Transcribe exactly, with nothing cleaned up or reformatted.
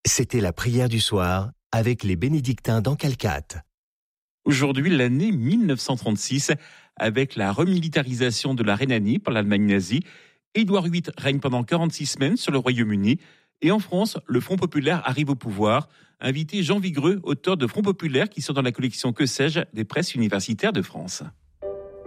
C'était la prière du soir avec les bénédictins d'Encalcate. Aujourd'hui, l'année mille neuf cent trente-six, avec la remilitarisation de la Rhénanie par l'Allemagne nazie, Édouard huit règne pendant quarante-six semaines sur le Royaume-Uni. Et en France, le Front populaire arrive au pouvoir. Invité Jean Vigreux, auteur de Front populaire, qui sont dans la collection Que sais-je des presses universitaires de France.